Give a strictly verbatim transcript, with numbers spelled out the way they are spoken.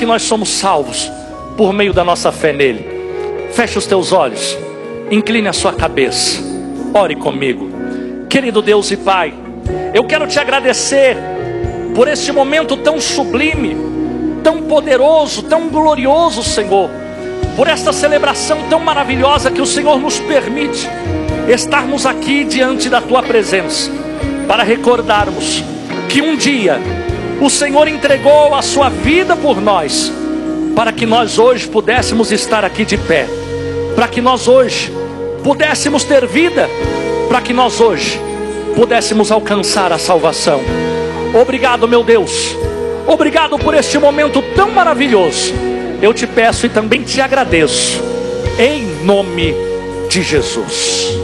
que nós somos salvos por meio da nossa fé nele. Feche os teus olhos, incline a sua cabeça, ore comigo. Querido Deus e Pai, eu quero te agradecer por este momento tão sublime, tão poderoso, tão glorioso, Senhor, por esta celebração tão maravilhosa que o Senhor nos permite estarmos aqui diante da tua presença, para recordarmos que um dia o Senhor entregou a sua vida por nós, para que nós hoje pudéssemos estar aqui de pé, para que nós hoje pudéssemos ter vida, para que nós hoje pudéssemos alcançar a salvação. Obrigado, meu Deus, obrigado por este momento tão maravilhoso. Eu te peço e também te agradeço, em nome de Jesus.